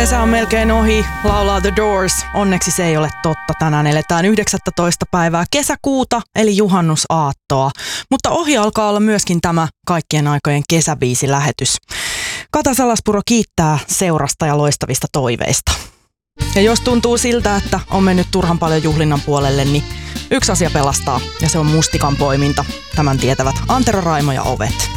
Kesä on melkein ohi, laulaa The Doors. Onneksi se ei ole totta. Tänään eletään 19. päivää kesäkuuta, eli juhannusaattoa. Mutta ohi alkaa olla myöskin tämä kaikkien aikojen kesäbiisilähetys. Kata Salaspuro kiittää seurasta ja loistavista toiveista. Ja jos tuntuu siltä, että on mennyt turhan paljon juhlinnan puolelle, niin yksi asia pelastaa, ja se on mustikan poiminta. Tämän tietävät Antero, Raimo ja Ovet.